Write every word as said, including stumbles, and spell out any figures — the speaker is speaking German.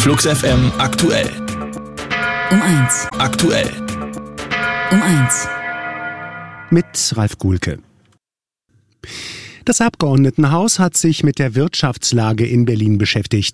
Flux F M aktuell. Um eins. Aktuell. Um eins. Mit Ralf Guhlke. Das Abgeordnetenhaus hat sich mit der Wirtschaftslage in Berlin beschäftigt.